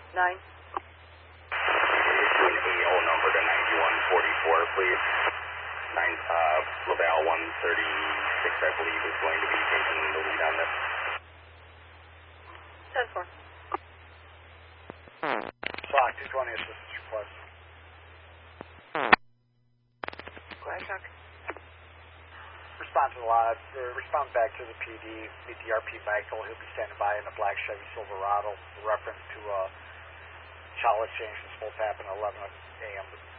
9. An AO number to 9144, please. Laval 136, I believe, is going to be taking the lead on this. 10-4. SOC 220 assistance request. Go ahead, Chuck. Respond to the lodge, respond back to the PD, meet the RP Michael. He'll be standing by in a black Chevy Silverado. The reference to child exchange was supposed to happen at 11 a.m.